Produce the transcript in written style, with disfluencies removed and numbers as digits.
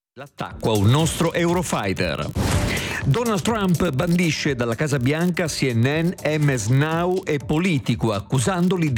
L'attacco a un nostro Eurofighter. Donald Trump bandisce dalla Casa Bianca CNN, MS Now e Politico, accusandoli di